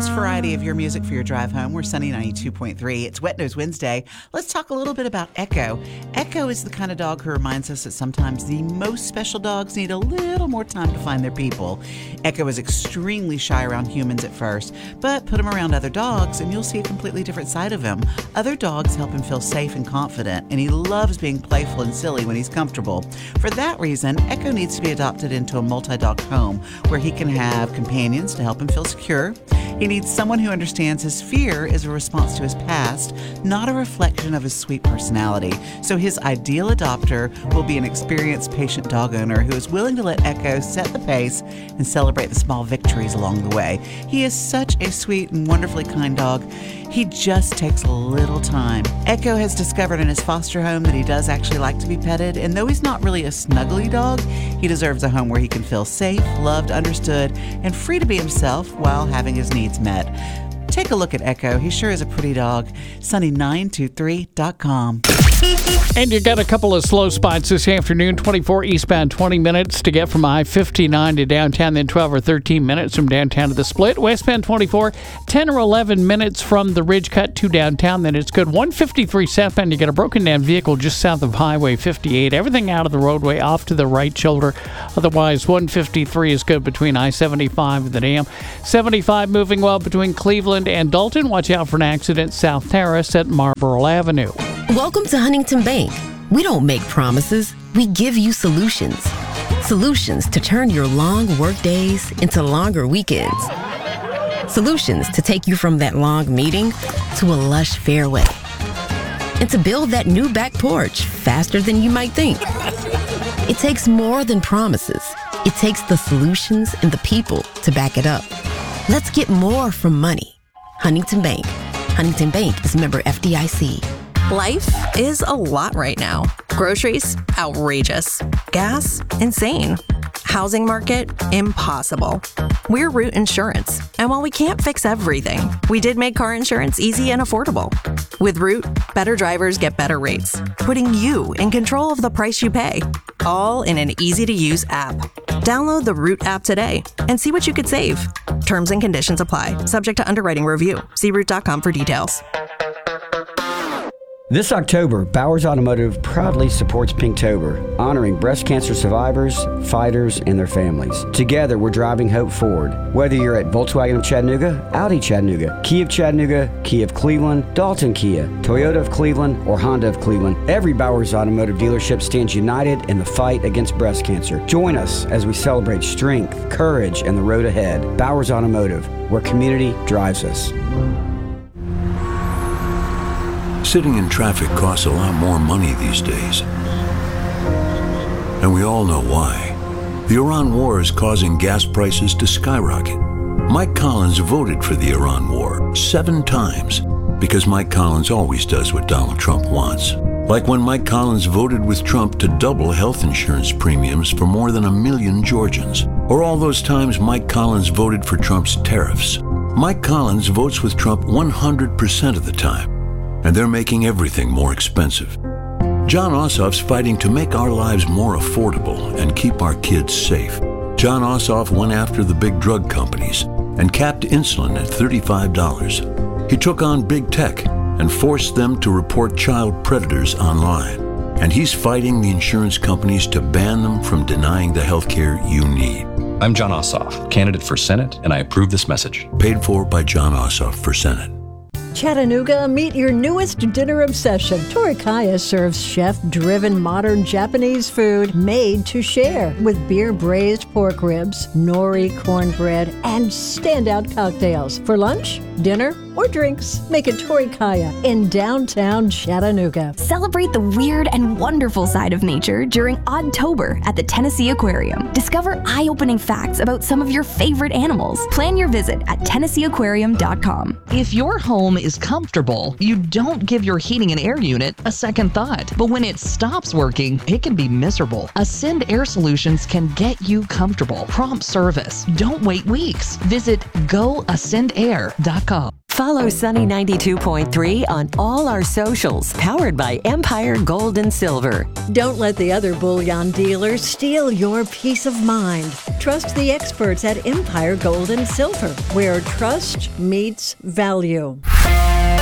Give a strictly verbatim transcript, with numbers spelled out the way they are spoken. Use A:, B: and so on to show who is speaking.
A: best variety of your music for your drive home. We're Sunny ninety-two point three. It's Wet Nose Wednesday. Let's talk a little bit about Echo. Echo is the kind of dog who reminds us that sometimes the most special dogs need a little more time to find their people. Echo is extremely shy around humans at first, but put him around other dogs and you'll see a completely different side of him. Other dogs help him feel safe and confident, and he loves being playful and silly when he's comfortable. For that reason, Echo needs to be adopted into a multi-dog home where he can have companions to help him feel secure. He needs someone who understands his fear is a response to his past, not a reflection of his sweet personality. So his ideal adopter will be an experienced, patient dog owner who is willing to let Echo set the pace and celebrate the small victories along the way. He is such a sweet and wonderfully kind dog. He just takes a little time. Echo has discovered in his foster home that he does actually like to be petted, and though he's not really a snuggly dog, he deserves a home where he can feel safe, loved, understood, and free to be himself while having his needs met. Take a look at Echo. He sure is a pretty dog. Sunny nine two three dot com.
B: And you got a couple of slow spots this afternoon. twenty-four eastbound, twenty minutes to get from I fifty-nine to downtown, then twelve or thirteen minutes from downtown to the Split. Westbound twenty-four, ten or eleven minutes from the Ridge Cut to downtown, then it's good. one fifty-three southbound, you got a broken down vehicle just south of Highway fifty-eight. Everything out of the roadway off to the right shoulder. Otherwise, one fifty-three is good between I seventy-five and the dam. seventy-five moving well between Cleveland and Dalton. Watch out for an accident South Terrace at Marlboro Avenue.
C: Welcome to Huntington Bank. We don't make promises, we give you solutions. Solutions to turn your long work days into longer weekends. Solutions to take you from that long meeting to a lush fairway. And to build that new back porch faster than you might think. It takes more than promises. It takes the solutions and the people to back it up. Let's get more from money. Huntington Bank. Huntington Bank is member F D I C.
D: Life is a lot right now. Groceries, outrageous. Gas, insane. Housing market, impossible. We're Root Insurance, and while we can't fix everything, we did make car insurance easy and affordable. With Root, better drivers get better rates, putting you in control of the price you pay, all in an easy-to-use app. Download the Root app today and see what you could save. Terms and conditions apply, subject to underwriting review. See root dot com for details.
E: This October, Bowers Automotive proudly supports Pinktober, honoring breast cancer survivors, fighters, and their families. Together, we're driving hope forward. Whether you're at Volkswagen of Chattanooga, Audi Chattanooga, Kia of Chattanooga, Kia of Cleveland, Dalton Kia, Toyota of Cleveland, or Honda of Cleveland, every Bowers Automotive dealership stands united in the fight against breast cancer. Join us as we celebrate strength, courage, and the road ahead. Bowers Automotive, where community drives us.
F: Sitting in traffic costs a lot more money these days. And we all know why. The Iran war is causing gas prices to skyrocket. Mike Collins voted for the Iran war seven times because Mike Collins always does what Donald Trump wants. Like when Mike Collins voted with Trump to double health insurance premiums for more than a million Georgians. Or all those times Mike Collins voted for Trump's tariffs. Mike Collins votes with Trump one hundred percent of the time. And they're making everything more expensive. John Ossoff's fighting to make our lives more affordable and keep our kids safe. John Ossoff went after the big drug companies and capped insulin at thirty-five dollars. He took on big tech and forced them to report child predators online. And he's fighting the insurance companies to ban them from denying the health care you need.
G: I'm John Ossoff, candidate for Senate, and I approve this message.
F: Paid for by John Ossoff for Senate.
H: Chattanooga, meet your newest dinner obsession. Torikaya serves chef-driven modern Japanese food made to share with beer-braised pork ribs, nori cornbread, and standout cocktails. For lunch, dinner, or drinks, make it Torikaya in downtown Chattanooga.
I: Celebrate the weird and wonderful side of nature during Oddtober at the Tennessee Aquarium. Discover eye-opening facts about some of your favorite animals. Plan your visit at tennessee aquarium dot com.
J: If your home is comfortable, you don't give your heating and air unit a second thought. But when it stops working, it can be miserable. Ascend Air Solutions can get you comfortable. Prompt service. Don't wait weeks. Visit go ascend air dot com.
K: Follow Sunny ninety-two point three on all our socials, powered by Empire Gold and Silver.
H: Don't let the other bullion dealers steal your peace of mind. Trust the experts at Empire Gold and Silver, where trust meets value.